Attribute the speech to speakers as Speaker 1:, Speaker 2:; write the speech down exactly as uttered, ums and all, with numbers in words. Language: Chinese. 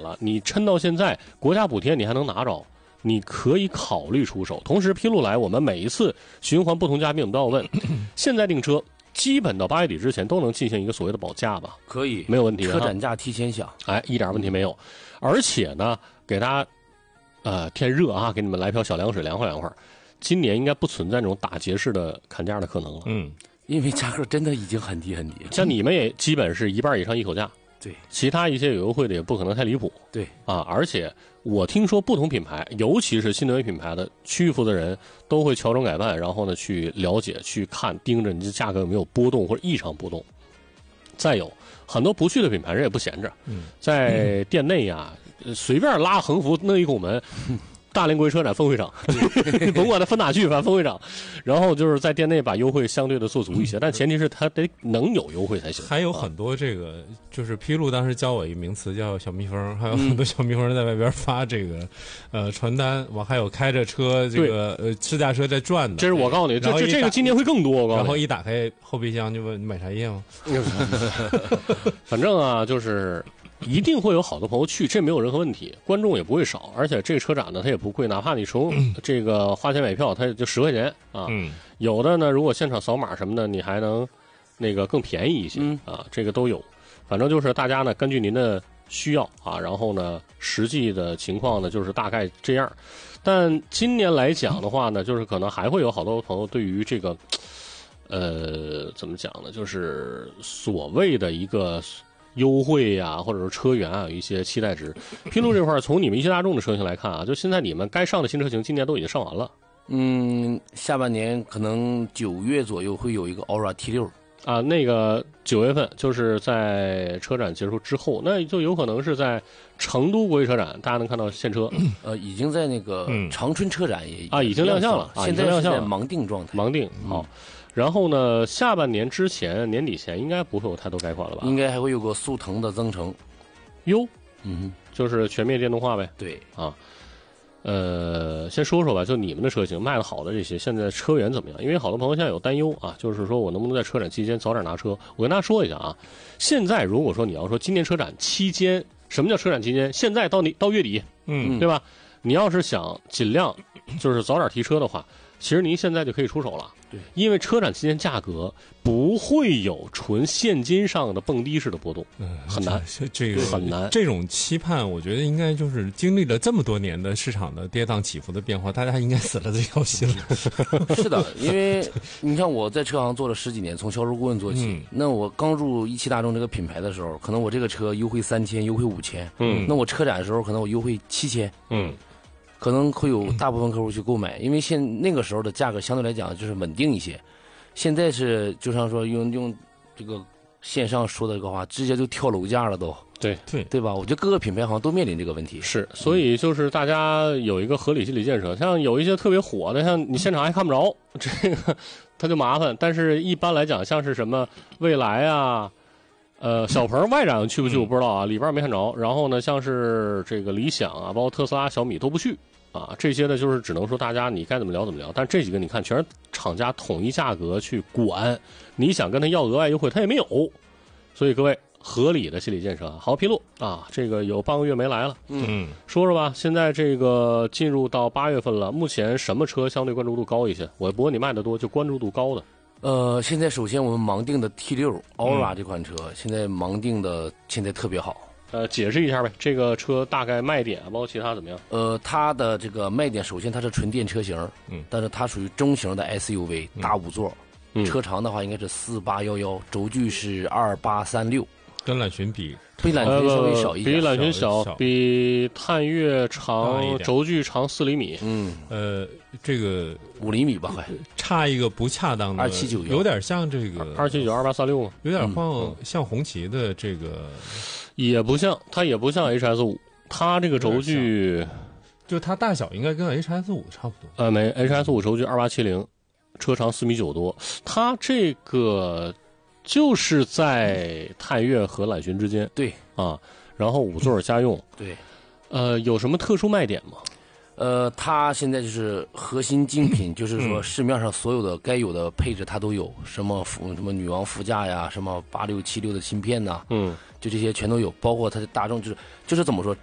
Speaker 1: 了，你抻到现在，国家补贴你还能拿着，你可以考虑出手。同时披露来，我们每一次循环不同嘉宾，我们都要问，现在订车基本到八月底之前都能进行一个所谓的保价吧？
Speaker 2: 可以，
Speaker 1: 没有问题。
Speaker 2: 车展价提前响，
Speaker 1: 哎，一点问题没有。而且呢，给大家呃天热啊，给你们来瓢小凉水凉快凉快。今年应该不存在那种打劫式的砍价的可能了。
Speaker 3: 嗯，
Speaker 2: 因为价格真的已经很低很低了。
Speaker 1: 像你们也基本是一半以上一口价。
Speaker 2: 对，
Speaker 1: 其他一些有优惠的也不可能太离谱。
Speaker 2: 对
Speaker 1: 啊，而且我听说不同品牌，尤其是新能源品牌的区域负责人，都会乔装改扮，然后呢去了解、去看、盯着你的价格有没有波动或者异常波动。再有很多不去的品牌人也不闲着，
Speaker 3: 嗯、
Speaker 1: 在店内呀、啊，随便拉横幅弄一拱门。大连国际车展分会场，甭管他分哪去，反正分会场。然后就是在店内把优惠相对的做足一些，但前提是他得能有优惠才行。
Speaker 3: 还有很多这个，啊、就是披露当时教我一名词叫小蜜蜂，还有很多小蜜蜂在外边发这个，呃，传单。我还有开着车这个呃试驾车在转的。
Speaker 1: 这是我告诉你，这这这个今年会更多。我告诉你，
Speaker 3: 然后一打开后备箱就问你买啥业吗？
Speaker 1: 反正啊，就是。一定会有好多朋友去，这没有任何问题，观众也不会少，而且这个车展呢，它也不贵，哪怕你从这个花钱买票，它也就十块钱啊。
Speaker 3: 嗯，
Speaker 1: 有的呢，如果现场扫码什么的，你还能那个更便宜一些、
Speaker 2: 嗯、
Speaker 1: 啊，这个都有。反正就是大家呢，根据您的需要啊，然后呢，实际的情况呢，就是大概这样。但今年来讲的话呢，就是可能还会有好多朋友对于这个，呃，怎么讲呢，就是所谓的一个。优惠呀、啊，或者说车源啊，有一些期待值。披露这块，从你们一汽大众的车型来看啊，就现在你们该上的新车型，今年都已经上完了。
Speaker 2: 嗯，下半年可能九月左右会有一个 Aura T 六
Speaker 1: 啊，那个九月份就是在车展结束之后，那就有可能是在成都国际车展，大家能看到现车。
Speaker 2: 呃，已经在那个长春车展也
Speaker 1: 啊已经亮相了，
Speaker 2: 现在是在盲定状态。
Speaker 1: 盲定好。嗯然后呢，下半年之前年底前应该不会有太多改款了吧？
Speaker 2: 应该还会有个速腾的增程。
Speaker 1: 哟，
Speaker 2: 嗯，
Speaker 1: 就是全面电动化呗。
Speaker 2: 对
Speaker 1: 啊，呃，先说说吧，就你们的车型卖的好的这些，现在车源怎么样？因为好多朋友现在有担忧啊，就是说我能不能在车展期间早点拿车？我跟大家说一下啊，现在如果说你要说今年车展期间，什么叫车展期间？现在到你到月底，
Speaker 3: 嗯，
Speaker 1: 对吧？你要是想尽量就是早点提车的话。其实您现在就可以出手了，
Speaker 2: 对，
Speaker 1: 因为车展期间价格不会有纯现金上的蹦迪式的波动，
Speaker 3: 嗯，
Speaker 1: 很难，
Speaker 3: 这, 这个
Speaker 1: 很难。
Speaker 3: 这种期盼，我觉得应该就是经历了这么多年的市场的跌宕起伏的变化，大家应该死了这条心了。
Speaker 2: 是的，因为你看我在车行做了十几年，从销售顾问做起，嗯、那我刚入一汽大众这个品牌的时候，可能我这个车优惠三千，优惠五千，
Speaker 1: 嗯，
Speaker 2: 那我车展的时候可能我优惠七千，
Speaker 1: 嗯。
Speaker 2: 可能会有大部分客户去购买，因为现那个时候的价格相对来讲就是稳定一些。现在是就像说用用这个线上说的这个话，直接就跳楼价了都。
Speaker 1: 对
Speaker 3: 对
Speaker 2: 对吧？我觉得各个品牌好像都面临这个问题。
Speaker 1: 是，所以就是大家有一个合理心理建设，像有一些特别火的，像你现场还看不着，这个它就麻烦。但是一般来讲，像是什么蔚来啊。呃，小鹏外展去不去我不知道啊，里边没看着。然后呢，像是这个理想啊，包括特斯拉、小米都不去啊。这些呢，就是只能说大家你该怎么聊怎么聊。但这几个你看，全是厂家统一价格去管，你想跟他要额外优惠，他也没有。所以各位合理的心理建设啊。好，披露啊，这个有半个月没来了，
Speaker 3: 嗯，
Speaker 1: 说说吧。现在这个进入到八月份了，目前什么车相对关注度高一些？我不问你卖的多，就关注度高的。
Speaker 2: 呃，现在首先我们盲定的 T 六 Aura 这款车，嗯、现在盲定的现在特别好。
Speaker 1: 呃，解释一下呗，这个车大概卖点包括其他怎么样？
Speaker 2: 呃，它的这个卖点，首先它是纯电车型，
Speaker 3: 嗯，
Speaker 2: 但是它属于中型的 S U V，、嗯、大五座，
Speaker 1: 嗯，
Speaker 2: 车长的话应该是四八幺幺，轴距是二八三六，
Speaker 3: 跟揽巡比，
Speaker 2: 比揽巡稍微小一点，
Speaker 1: 比揽巡小，比探岳长，轴距长四厘米，
Speaker 2: 嗯，
Speaker 3: 呃，这个
Speaker 2: 五厘米吧，快
Speaker 3: 差一个不恰当的
Speaker 2: 二七九，
Speaker 3: 有点像这个
Speaker 1: 二七九二八三六吗？
Speaker 3: 有点像像红旗的这个，
Speaker 1: 也不像，它也不像 H S 五，它这个轴距，
Speaker 3: 就它大小应该跟 H S 五差不多。
Speaker 1: 呃，没 H S 五轴距二八七零，车长四米九多，它这个。就是在探岳和揽巡之间，
Speaker 2: 对
Speaker 1: 啊，然后五座家用，
Speaker 2: 对，
Speaker 1: 呃，有什么特殊卖点吗？
Speaker 2: 呃，它现在就是核心精品，就是说市面上所有的该有的配置它都有，什么副什么女王副驾呀，什么八六七六的芯片呐，
Speaker 1: 嗯，
Speaker 2: 就这些全都有，包括它的大众就是就是怎么说，